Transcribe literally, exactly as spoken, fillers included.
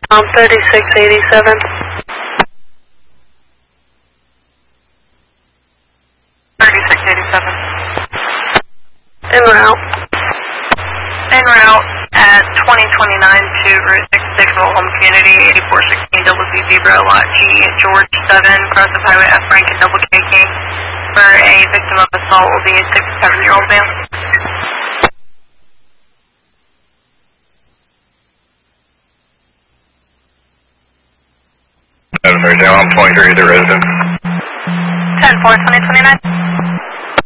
Um, thirty-six eighty-seven. thirty-six eighty-seven. En route. En route at twenty twenty-nine to Route sixty-six, Home Community, eighty-four sixteen W C Zebra, Lot G, George seven, cross of Highway F Rankin, double K King, for a victim of assault will be a six to seven year old male. seven thirty, I'm twenty-three, the resident. ten four, twenty twenty-nine.